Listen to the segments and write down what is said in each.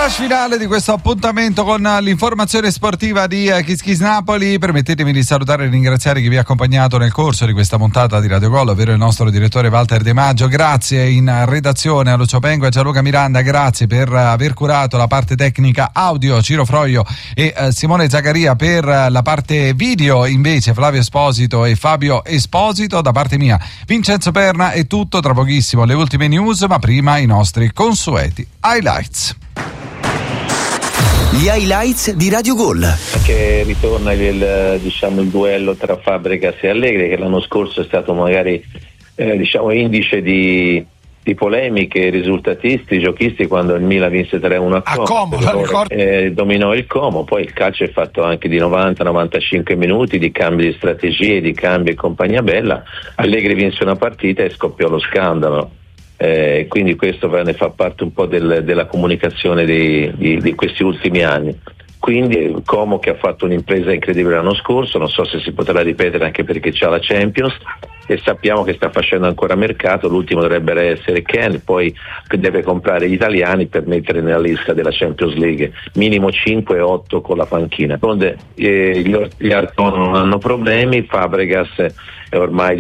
Flash finale di questo appuntamento con l'informazione sportiva di Kiss Kiss Napoli. Permettetemi di salutare e ringraziare chi vi ha accompagnato nel corso di questa puntata di Radio Gol, ovvero il nostro direttore Walter De Maggio. Grazie in redazione a Lucio Pengo e Gianluca Miranda, grazie per aver curato la parte tecnica audio, Ciro Froio e Simone Zaccaria. Per la parte video invece Flavio Esposito e Fabio Esposito. Da parte mia Vincenzo Perna. È tutto, tra pochissimo le ultime news, ma prima i nostri consueti highlights. Gli highlights di Radio Gol. Che ritorna il duello tra Fabregas e Allegri, che l'anno scorso è stato magari indice di polemiche risultatisti, giochisti, quando il Milan vinse 3-1 a Como, dominò il Como. Poi il calcio è fatto anche di 90-95 minuti, di cambi di strategie, di cambi e compagnia bella. Allegri vinse una partita e scoppiò lo scandalo. Quindi questo ne fa parte un po' della comunicazione di questi ultimi anni. Quindi Como, che ha fatto un'impresa incredibile l'anno scorso, non so se si potrà ripetere anche perché c'ha la Champions, e sappiamo che sta facendo ancora mercato. L'ultimo dovrebbe essere Ken, poi deve comprare gli italiani per mettere nella lista della Champions League, minimo 5-8 con la panchina. Gli Arton non hanno problemi, Fabregas è ormai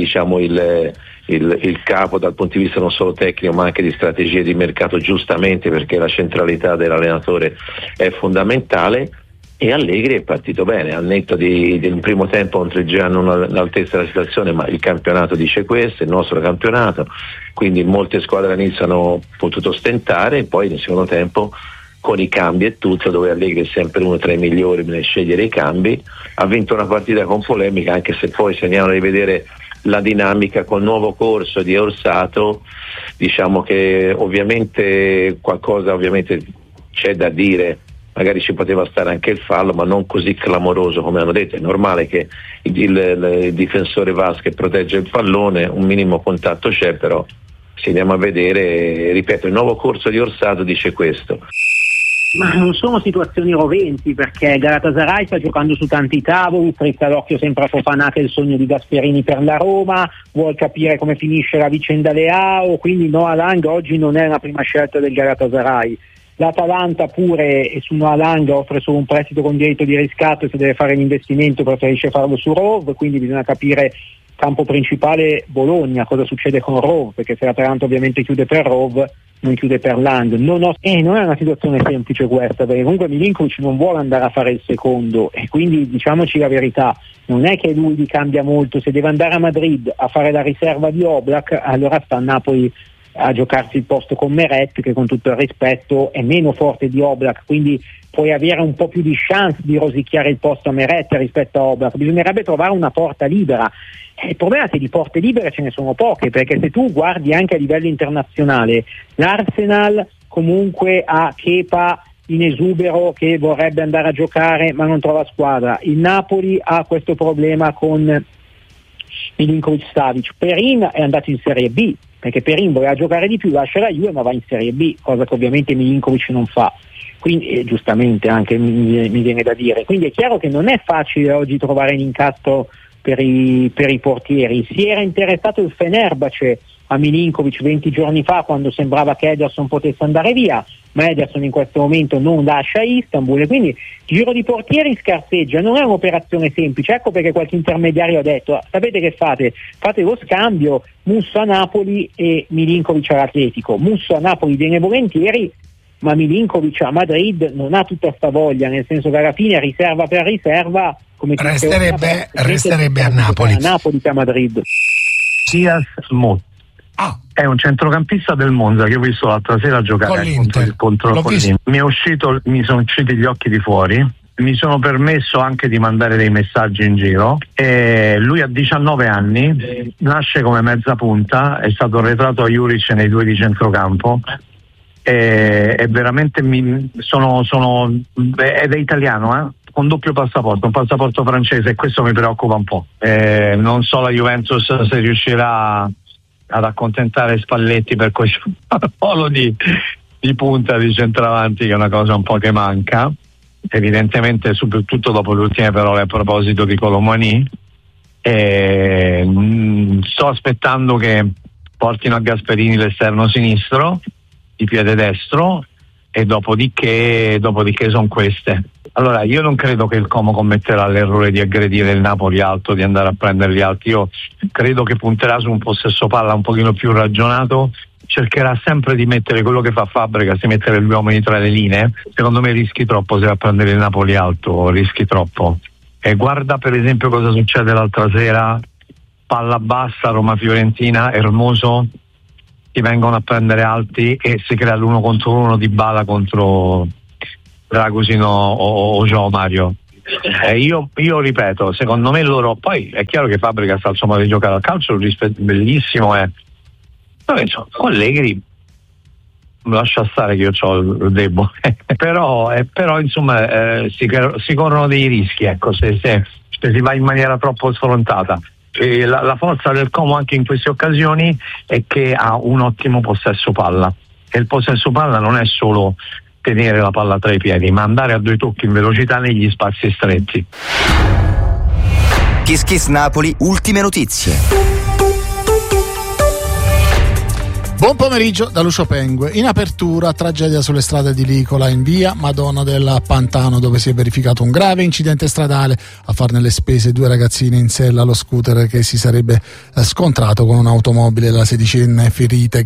il capo dal punto di vista non solo tecnico ma anche di strategie di mercato, giustamente, perché la centralità dell'allenatore è fondamentale. E Allegri è partito bene, al netto del primo tempo contro il Genoa non all'altezza della situazione, ma il campionato dice questo, il nostro campionato, quindi molte squadre all'inizio hanno potuto stentare, e poi nel secondo tempo con i cambi e tutto, dove Allegri è sempre uno tra i migliori nel scegliere i cambi, ha vinto una partita con polemica, anche se poi se andiamo a rivedere la dinamica col nuovo corso di Orsato, diciamo che ovviamente qualcosa c'è da dire. Magari ci poteva stare anche il fallo, ma non così clamoroso come hanno detto. È normale che il difensore Vasquez protegge il pallone, un minimo contatto c'è, però se andiamo a vedere, ripeto, il nuovo corso di Orsato dice questo. Ma non sono situazioni roventi, perché Galatasaray sta giocando su tanti tavoli, strizza l'occhio sempre a Fofana, che è il sogno di Gasperini per la Roma, vuol capire come finisce la vicenda Leao, quindi Noah Lang oggi non è la prima scelta del Galatasaray. L'Atalanta pure su Noah Lang offre solo un prestito con diritto di riscatto, e se deve fare l'investimento preferisce farlo su Rov, quindi bisogna capire campo principale Bologna, cosa succede con Rov, perché se l'Atalanta ovviamente chiude per Rov non chiude per Lang. Non è una situazione semplice questa, perché comunque Milinkovic non vuole andare a fare il secondo, e quindi diciamoci la verità, non è che lui gli cambia molto. Se deve andare a Madrid a fare la riserva di Oblak, allora sta a Napoli a giocarsi il posto con Meret, che con tutto il rispetto è meno forte di Oblak, quindi puoi avere un po' più di chance di rosicchiare il posto a Meret rispetto a Oblak. Bisognerebbe trovare una porta libera. Il problema è che di porte libere ce ne sono poche, perché se tu guardi anche a livello internazionale, l'Arsenal comunque ha Kepa in esubero che vorrebbe andare a giocare ma non trova squadra. Il Napoli ha questo problema con Milinkovic-Savic. Perin è andato in Serie B, perché Perin voleva giocare di più, lascia la Juve ma va in Serie B, cosa che ovviamente Milinkovic non fa, quindi giustamente anche mi viene da dire. Quindi è chiaro che non è facile oggi trovare l'incastro per i portieri. Si era interessato il Fenerbahce a Milinkovic 20 giorni fa, quando sembrava che Ederson potesse andare via, ma Ederson in questo momento non lascia Istanbul, e quindi giro di portieri scarseggia. Non è un'operazione semplice, ecco perché qualche intermediario ha detto: sapete che fate lo scambio Musso a Napoli e Milinkovic all'Atletico. Musso a Napoli viene volentieri, ma Milinkovic a Madrid non ha tutta sta voglia, nel senso che alla fine riserva per riserva, come resterebbe a Napoli. A Napoli che a Madrid. Sias Smut è un centrocampista del Monza che ho visto l'altra sera giocare contro l'Inter. Mi sono usciti gli occhi di fuori, mi sono permesso anche di mandare dei messaggi in giro, e lui ha 19 anni, nasce come mezza punta, è stato arretrato a Juric nei due di centrocampo, e veramente ed è italiano, con doppio passaporto, un passaporto francese, e questo mi preoccupa un po'. Non so la Juventus se riuscirà ad accontentare Spalletti per questo ruolo di punta, di centravanti, che è una cosa un po' che manca, evidentemente, soprattutto dopo le ultime parole a proposito di Colomani. Sto aspettando che portino a Gasperini l'esterno sinistro di piede destro, e dopodiché sono queste. Allora, io non credo che il Como commetterà l'errore di aggredire il Napoli alto, di andare a prenderli alti. Io credo che punterà su un possesso palla un pochino più ragionato, cercherà sempre di mettere quello che fa Fabregas, di mettere gli uomini tra le linee. Secondo me rischi troppo se va a prendere il Napoli alto, rischi troppo. E guarda per esempio cosa succede l'altra sera, palla bassa, Roma-Fiorentina, Hermoso, ti vengono a prendere alti e si crea l'1 contro 1 di Dybala contro Dragusin o João Mario. Io ripeto, secondo me loro, poi è chiaro che Fabregas ha il suo modo di giocare al calcio, un rispetto bellissimo, però insomma, Allegri lascia stare che io ho il debole però insomma si corrono dei rischi, ecco, se si va in maniera troppo sfrontata. E la forza del Como anche in queste occasioni è che ha un ottimo possesso palla, e il possesso palla non è solo tenere la palla tra i piedi, ma andare a 2 tocchi in velocità negli spazi stretti. Kiss Kiss Napoli, ultime notizie. Buon pomeriggio da Lucio Pengue. In apertura, tragedia sulle strade di Licola in via Madonna del Pantano, dove si è verificato un grave incidente stradale. A farne le spese 2 ragazzine in sella allo scooter che si sarebbe scontrato con un'automobile. La sedicenne è ferita e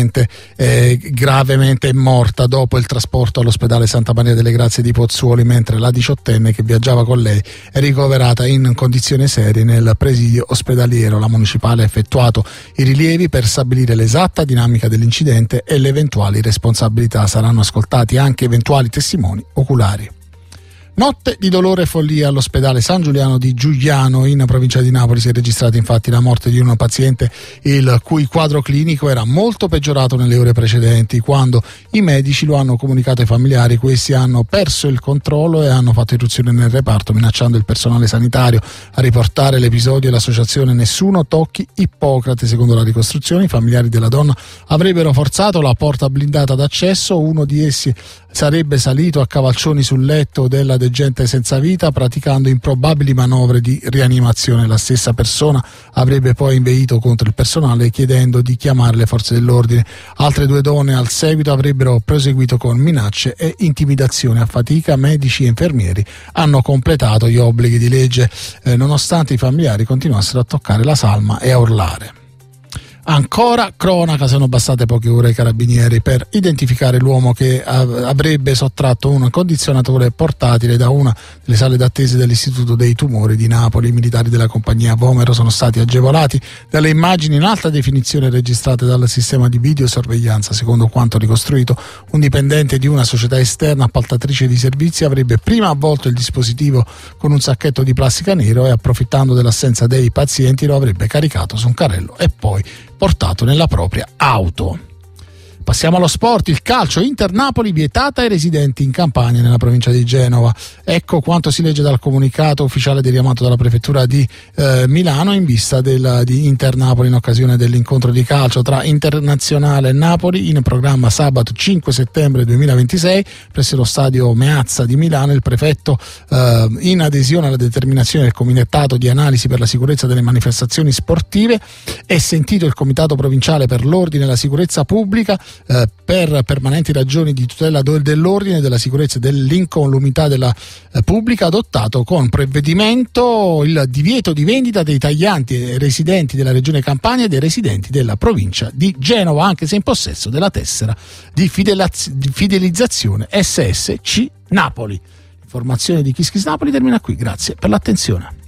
gravemente morta dopo il trasporto all'ospedale Santa Maria delle Grazie di Pozzuoli, mentre la 18enne che viaggiava con lei è ricoverata in condizioni serie nel presidio ospedaliero. La municipale ha effettuato i rilievi per stabilire l'esatta dinamica dell'incidente e le eventuali responsabilità. Saranno ascoltati anche eventuali testimoni oculari. Notte di dolore e follia all'ospedale San Giuliano di Giugliano in provincia di Napoli. Si è registrata infatti la morte di un paziente il cui quadro clinico era molto peggiorato nelle ore precedenti. Quando i medici lo hanno comunicato ai familiari, questi hanno perso il controllo e hanno fatto irruzione nel reparto, minacciando il personale sanitario. A riportare l'episodio è l'associazione Nessuno Tocchi Ippocrate. Secondo la ricostruzione, i familiari della donna avrebbero forzato la porta blindata d'accesso. Uno di essi sarebbe salito a cavalcioni sul letto della degente senza vita, praticando improbabili manovre di rianimazione. La stessa persona avrebbe poi inveito contro il personale chiedendo di chiamare le forze dell'ordine. Altre 2 donne al seguito avrebbero proseguito con minacce e intimidazioni. A fatica medici e infermieri hanno completato gli obblighi di legge, nonostante i familiari continuassero a toccare la salma e a urlare. Ancora cronaca, sono bastate poche ore ai carabinieri per identificare l'uomo che avrebbe sottratto un condizionatore portatile da una delle sale d'attesa dell'Istituto dei Tumori di Napoli. I militari della compagnia Vomero sono stati agevolati dalle immagini in alta definizione registrate dal sistema di videosorveglianza. Secondo quanto ricostruito, un dipendente di una società esterna appaltatrice di servizi avrebbe prima avvolto il dispositivo con un sacchetto di plastica nero e, approfittando dell'assenza dei pazienti, lo avrebbe caricato su un carrello e poi portato nella propria auto. Passiamo allo sport. Il calcio. Inter Napoli vietata ai residenti in Campania nella provincia di Genova. Ecco quanto si legge dal comunicato ufficiale diramato dalla prefettura di Milano in vista di Inter Napoli in occasione dell'incontro di calcio tra Internazionale e Napoli in programma sabato 5 settembre 2026 presso lo stadio Meazza di Milano. Il prefetto, in adesione alla determinazione del Comitato di Analisi per la Sicurezza delle Manifestazioni Sportive, è sentito il Comitato Provinciale per l'Ordine e la Sicurezza Pubblica per permanenti ragioni di tutela dell'ordine, della sicurezza e dell'incolumità della pubblica, adottato con provvedimento il divieto di vendita dei taglianti residenti della regione Campania e dei residenti della provincia di Genova, anche se in possesso della tessera di fidelizzazione SSC Napoli. L'informazione di Kiss Kiss Napoli termina qui, grazie per l'attenzione.